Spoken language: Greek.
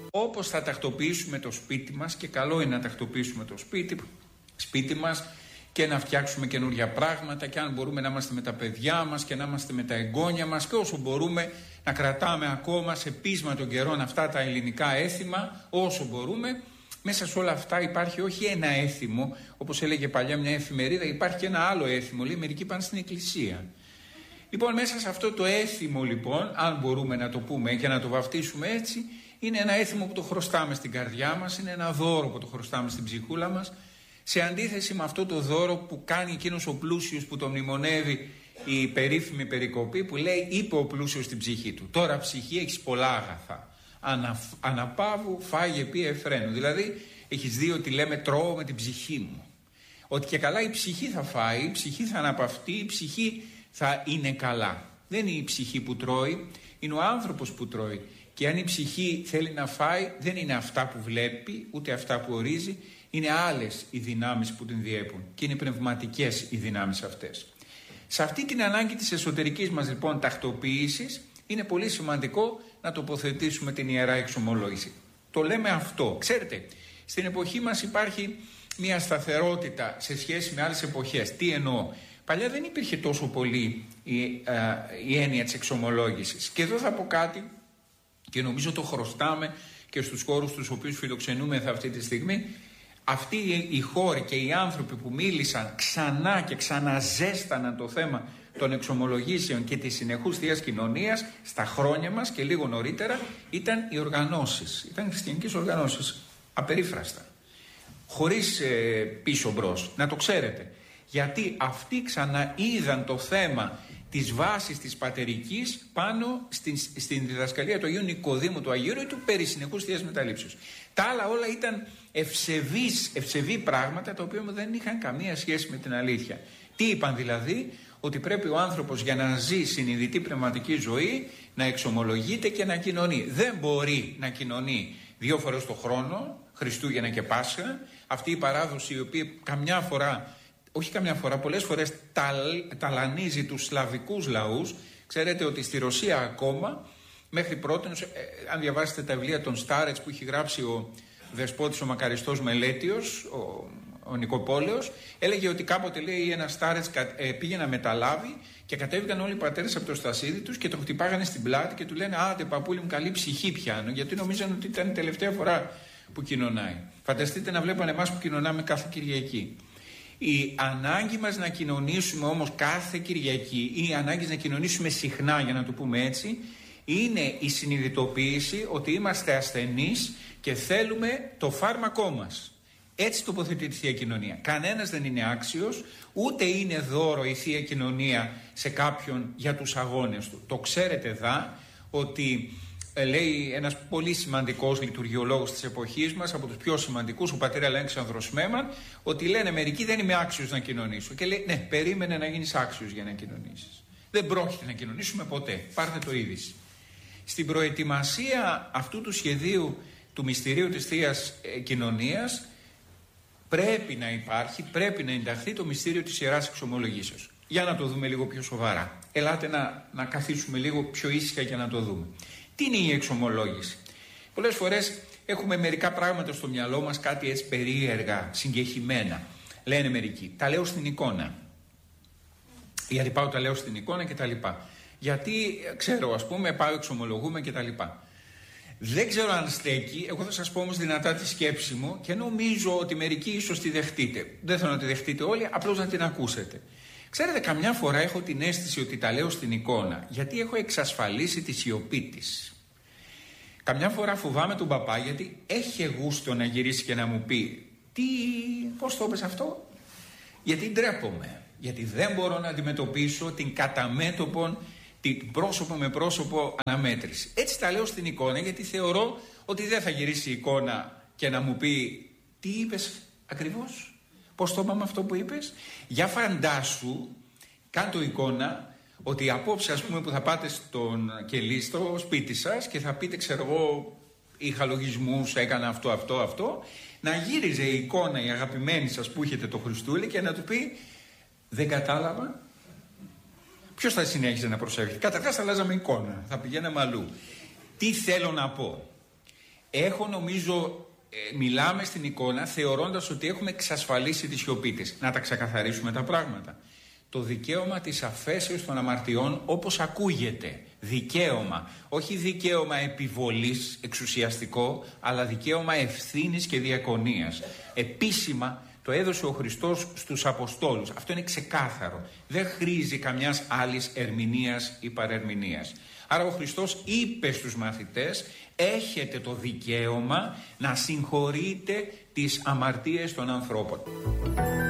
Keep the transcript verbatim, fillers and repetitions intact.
Όπως θα τακτοποιήσουμε το σπίτι μας, και καλό είναι να τακτοποιήσουμε το σπίτι, σπίτι μας και να φτιάξουμε καινούργια πράγματα, και αν μπορούμε να είμαστε με τα παιδιά μας και να είμαστε με τα εγγόνια μας, και όσο μπορούμε να κρατάμε ακόμα σε πείσμα των καιρών αυτά τα ελληνικά έθιμα, όσο μπορούμε. Μέσα σε όλα αυτά υπάρχει όχι ένα έθιμο, όπως έλεγε παλιά μια εφημερίδα, υπάρχει και ένα άλλο έθιμο. Λέει, μερικοί πάνε στην εκκλησία. Λοιπόν, μέσα σε αυτό το έθιμο, λοιπόν, αν μπορούμε να το πούμε και να το βαφτίσουμε έτσι, είναι ένα έθιμο που το χρωστάμε στην καρδιά μας, είναι ένα δώρο που το χρωστάμε στην ψυχούλα μας, σε αντίθεση με αυτό το δώρο που κάνει εκείνος ο πλούσιος που το μνημονεύει η περίφημη περικοπή, που λέει, είπε ο πλούσιος στην ψυχή του, τώρα ψυχή έχεις πολλά αγαθά, Ανα, αναπαύου φάγε πει εφραίνου. Δηλαδή έχεις δει ότι λέμε τρώω με την ψυχή μου, ότι και καλά η ψυχή θα φάει, η ψυχή θα αναπαυτεί, η ψυχή θα είναι καλά. Δεν είναι η ψυχή που τρώει, είναι ο άνθρωπος που τρώει. Και αν η ψυχή θέλει να φάει, δεν είναι αυτά που βλέπει, ούτε αυτά που ορίζει, είναι άλλες οι δυνάμεις που την διέπουν, και είναι πνευματικές οι δυνάμεις αυτές. Σε αυτή την ανάγκη της εσωτερικής μας, λοιπόν, τακτοποίησης, είναι πολύ σημαντικό να τοποθετήσουμε την Ιερά Εξομολόγηση. Το λέμε αυτό. Ξέρετε, στην εποχή μας υπάρχει μια σταθερότητα σε σχέση με άλλες εποχές. Τι εννοώ? Παλιά δεν υπήρχε τόσο πολύ η, α, η έννοια της εξομολόγησης. Και εδώ θα πω κάτι, και νομίζω το χρωστάμε και στους χώρους τους οποίους φιλοξενούμε αυτή τη στιγμή. Αυτοί οι χώροι και οι άνθρωποι που μίλησαν ξανά και ξαναζέσταναν το θέμα των εξομολογήσεων και της συνεχούς θείας κοινωνίας στα χρόνια μας και λίγο νωρίτερα, ήταν οι οργανώσεις, ήταν οι χριστιανικές οργανώσεις, απερίφραστα, χωρίς ε, πίσω μπρος, να το ξέρετε. Γιατί αυτοί ξαναείδαν το θέμα της βάσης της πατερικής πάνω στην, στην διδασκαλία του Αγίου Νικοδήμου του Αγίου του περί συνεχούς θείας μεταλήψεως. Τα άλλα όλα ήταν ευσεβείς, ευσεβή πράγματα, τα οποία δεν είχαν καμία σχέση με την αλήθεια. Τι είπαν δηλαδή? Ότι πρέπει ο άνθρωπος για να ζει συνειδητή πνευματική ζωή να εξομολογείται και να κοινωνεί. Δεν μπορεί να κοινωνεί δύο φορές το χρόνο, Χριστούγεννα και Πάσχα, αυτή η παράδοση η οποία καμιά φορά, όχι καμιά φορά, πολλές φορές ταλ, ταλανίζει τους σλαβικούς λαούς. Ξέρετε ότι στη Ρωσία ακόμα, μέχρι πρώτη, ε, αν διαβάσετε τα βιβλία των Στάρετς που έχει γράψει ο δεσπότης ο μακαριστός Μελέτιος, ο, ο Νικοπόλεος, έλεγε ότι κάποτε, λέει, ένας Στάρετς ε, πήγε να μεταλάβει και κατέβηκαν όλοι οι πατέρες από το στασίδι τους και τον χτυπάγανε στην πλάτη και του λένε, άντε παππούλη μου, καλή ψυχή πιάνω, γιατί νομίζαν ότι ήταν η τελευταία φορά που κοινωνάει. Φανταστείτε να βλέπανε εμάς που κοινωνάμε κάθε Κυριακή. Η ανάγκη μας να κοινωνήσουμε όμως κάθε Κυριακή, ή η ανάγκη να κοινωνήσουμε συχνά, για να το πούμε έτσι, είναι η συνειδητοποίηση ότι είμαστε ασθενείς και θέλουμε το φάρμακό μας. Έτσι τοποθετεί τη Θεία Κοινωνία. Κανένας δεν είναι άξιος, ούτε είναι δώρο η Θεία Κοινωνία σε κάποιον για τους αγώνες του. Το ξέρετε δα, ότι ε, λέει ένας πολύ σημαντικός λειτουργιολόγος της εποχής μας, από τους πιο σημαντικούς, ο πατήρ Αλέξανδρος Μέμαν, ότι λένε μερικοί δεν είμαι άξιος να κοινωνήσω. Και λέει, ναι, περίμενε να γίνεις άξιος για να κοινωνήσεις. Δεν πρόκειται να κοινωνήσουμε ποτέ. Πάρτε το είδηση. Στην προετοιμασία αυτού του σχεδίου του μυστηρίου της Θείας ε, Κοινωνίας πρέπει να υπάρχει, πρέπει να ενταχθεί το μυστήριο της Ιεράς Εξομολογήσεως. Για να το δούμε λίγο πιο σοβαρά. Ελάτε να, να καθίσουμε λίγο πιο ήσυχα για να το δούμε. Τι είναι η εξομολόγηση? Πολλές φορές έχουμε μερικά πράγματα στο μυαλό μας, κάτι έτσι περίεργα, συγκεχημένα. Λένε μερικοί, τα λέω στην εικόνα. Γιατί πάω τα λέω στην εικόνα και τα λοιπά. Γιατί ξέρω, ας πούμε, πάω εξομολογούμε και τα λοιπά. Δεν ξέρω αν στέκει, εγώ θα σας πω όμως δυνατά τη σκέψη μου και νομίζω ότι μερικοί ίσως τη δεχτείτε. Δεν θέλω να τη δεχτείτε όλοι, απλώς να την ακούσετε. Ξέρετε, καμιά φορά έχω την αίσθηση ότι τα λέω στην εικόνα, γιατί έχω εξασφαλίσει τη σιωπή της. Καμιά φορά φοβάμαι τον παπά, γιατί έχει γούστο να γυρίσει και να μου πει, τι, πώς το είπες αυτό? Γιατί ντρέπομαι, γιατί δεν μπορώ να αντιμετωπίσω την καταμέτωπον, την πρόσωπο με πρόσωπο αναμέτρηση. Έτσι τα λέω στην εικόνα, γιατί θεωρώ ότι δεν θα γυρίσει η εικόνα και να μου πει, τι είπες ακριβώς? Πώς το είπαμε αυτό που είπες? Για φαντάσου, κάντο εικόνα, ότι απόψε, ας πούμε, που θα πάτε στον κελί στο σπίτι σας και θα πείτε, ξέρω εγώ, είχα λογισμούς, έκανα αυτό, αυτό, αυτό, να γύριζε η εικόνα η αγαπημένη σας που είχετε το Χριστούλη και να του πει, δεν κατάλαβα. Ποιος θα συνέχιζε να προσέχει? Καταρχάς θα αλλάζαμε εικόνα, θα πηγαίναμε αλλού. Τι θέλω να πω? Έχω νομίζω, ε, μιλάμε στην εικόνα θεωρώντας ότι έχουμε εξασφαλίσει τη σιωπή της. Να τα ξεκαθαρίσουμε τα πράγματα. Το δικαίωμα της αφέσεως των αμαρτιών όπως ακούγεται. Δικαίωμα. Όχι δικαίωμα επιβολής εξουσιαστικό, αλλά δικαίωμα ευθύνης και διακονίας. Επίσημα το έδωσε ο Χριστός στους Αποστόλους. Αυτό είναι ξεκάθαρο. Δεν χρήζει καμιάς άλλης ερμηνείας ή παρερμηνείας. Άρα ο Χριστός είπε στους μαθητές, έχετε το δικαίωμα να συγχωρείτε τις αμαρτίες των ανθρώπων.